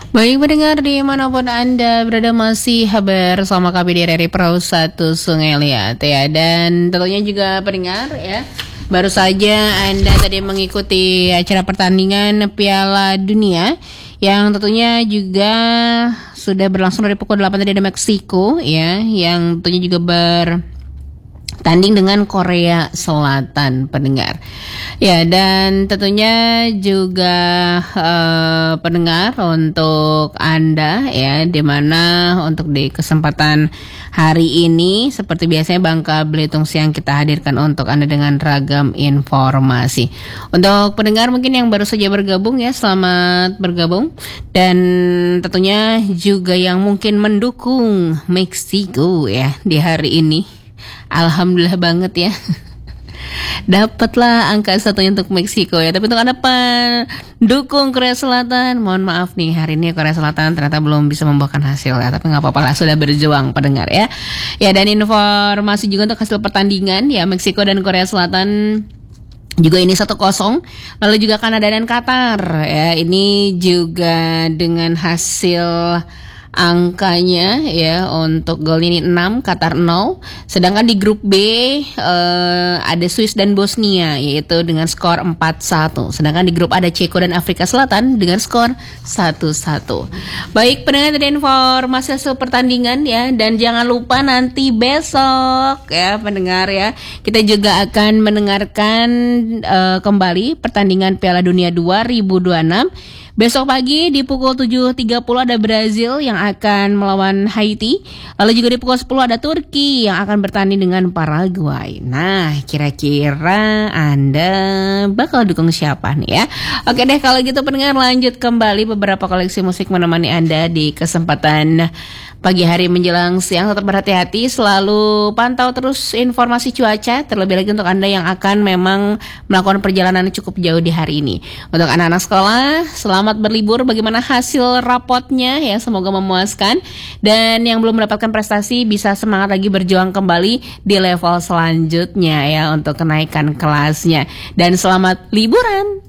Baik pendengar dimanapun Anda berada masih bersama kami di RRI Perahu 1 Sungai Liat ya. Dan tentunya juga pendengar ya, baru saja Anda tadi mengikuti acara pertandingan Piala Dunia yang tentunya juga sudah berlangsung dari pukul 8 tadi, ada Meksiko ya, yang tentunya juga bertanding dengan Korea Selatan pendengar. Ya, dan tentunya juga pendengar untuk Anda ya, dimana untuk di kesempatan hari ini seperti biasanya Bangka Belitung Siang kita hadirkan untuk Anda dengan ragam informasi. Untuk pendengar mungkin yang baru saja bergabung ya, selamat bergabung. Dan tentunya juga yang mungkin mendukung Meksiko ya di hari ini, alhamdulillah banget ya. Dapatlah angka satunya untuk Meksiko ya. Tapi untuk Anda pendukung Korea Selatan, mohon maaf nih, hari ini Korea Selatan ternyata belum bisa membuahkan hasil ya. Tapi gak apa-apa lah, sudah berjuang pendengar ya. Ya, dan informasi juga untuk hasil pertandingan ya, Meksiko dan Korea Selatan juga ini 1-0. Lalu juga Kanada dan Qatar ya, ini juga dengan hasil angkanya ya, untuk gol ini 6, Qatar 0. Sedangkan di grup B ada Swiss dan Bosnia yaitu dengan skor 4-1. Sedangkan di grup A ada Ceko dan Afrika Selatan dengan skor 1-1. Baik pendengar, tadi informasi hasil pertandingan ya, dan jangan lupa nanti besok ya pendengar ya, kita juga akan mendengarkan kembali pertandingan Piala Dunia 2026. Besok pagi di pukul 7.30 ada Brazil yang akan melawan Haiti. Lalu juga di pukul 10 ada Turki yang akan bertanding dengan Paraguay. Nah, kira-kira Anda bakal dukung siapa nih ya? Oke deh, kalau gitu pendengar, lanjut kembali beberapa koleksi musik menemani Anda di kesempatan pagi hari menjelang siang. Tetap berhati-hati, selalu pantau terus informasi cuaca, terlebih lagi untuk Anda yang akan memang melakukan perjalanan cukup jauh di hari ini. Untuk anak-anak sekolah, selamat berlibur. Bagaimana hasil rapotnya ya, semoga memuaskan. Dan yang belum mendapatkan prestasi bisa semangat lagi berjuang kembali di level selanjutnya ya, untuk kenaikan kelasnya. Dan selamat liburan.